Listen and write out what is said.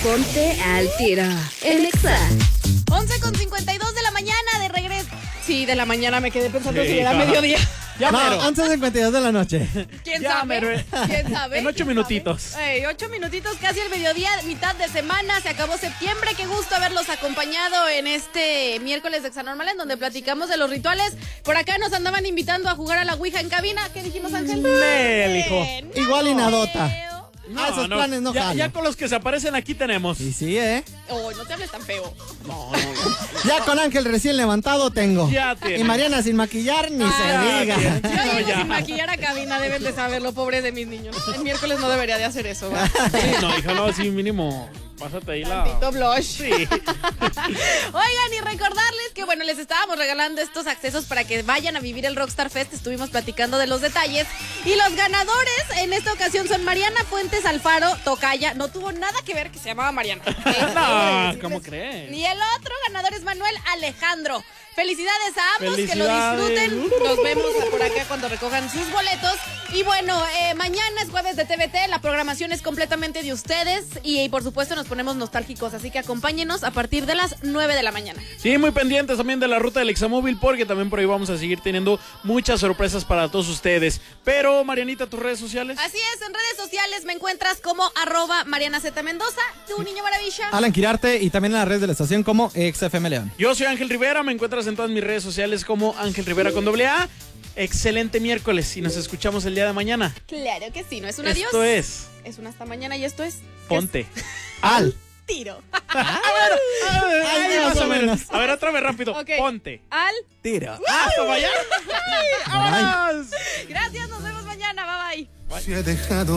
Ponte al tiro en Exa. 11:52 de la mañana, de regreso. Sí, de la mañana me quedé pensando Sí, si era no. mediodía. Ya No, mero. 11:52 de la noche. ¿Quién Ya sabe? mero. ¿Quién sabe? En 8 ¿Quién minutitos. sabe? 8 minutitos, casi el mediodía, mitad de semana, se acabó septiembre. Qué gusto haberlos acompañado en este miércoles de Exanormal, en donde platicamos de los rituales. Por acá nos andaban invitando a jugar a la Ouija en cabina. ¿Qué dijimos, Ángel? Nel, hijo. No, Igual y nadota. feo. Esos planes no ya, jalan. ya con los que se aparecen aquí tenemos. Y sí, Oh, no te hables tan feo. Ya con Ángel recién levantado tengo. Ya tiene. Y Mariana sin maquillar ni se ya diga. tiene. Yo No, llego ya. sin maquillar a cabina, deben de saberlo, pobre de mis niños. El miércoles no debería de hacer eso, ¿va? Sí, no, hija, no, sí, mínimo. Pásate ahí Tantito la. blush. Sí. Oigan, y recordarles que, bueno, les estábamos regalando estos accesos para que vayan a vivir el Rockstar Fest. Estuvimos platicando de los detalles. Y los ganadores en esta ocasión son Mariana Fuentes Alfaro, tocaya. No tuvo nada que ver que se llamaba Mariana. No, ¿cómo crees? Y el otro ganador es Manuel Alejandro. Felicidades a ambos, que lo Felicidades. disfruten. Nos vemos por acá cuando recojan sus boletos. Y bueno, mañana es jueves de TVT, la programación es completamente de ustedes y por supuesto nos ponemos nostálgicos, así que acompáñenos a partir de las 9 de la mañana. Sí, muy pendientes también de la ruta del Examóvil, porque también por ahí vamos a seguir teniendo muchas sorpresas para todos ustedes. Pero, Marianita, ¿tus redes sociales? Así es, en redes sociales me encuentras como @Mariana Z Mendoza, tu niño maravilla. Alan Quirarte y también en las redes de la estación como XFM León. Yo soy Ángel Rivera, me encuentras en todas mis redes sociales como Ángel Rivera con AA. Excelente miércoles y nos escuchamos el día de mañana. Claro que sí, no es un adiós. Esto es Es un hasta mañana y esto es... Ponte. Al Tiro. Ay, más o menos. A ver, otra vez rápido. Ok. Ponte. Al... tiro. ¡Hasta mañana! ¡Vámonos! Gracias, nos vemos mañana, bye bye. Se ha dejado